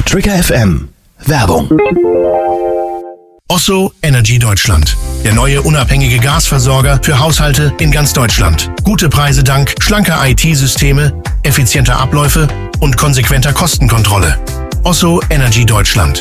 Trigger FM. Werbung. Osso Energy Deutschland. Der neue unabhängige Gasversorger für Haushalte in ganz Deutschland. Gute Preise dank schlanker IT-Systeme, effizienter Abläufe und konsequenter Kostenkontrolle. Osso Energy Deutschland.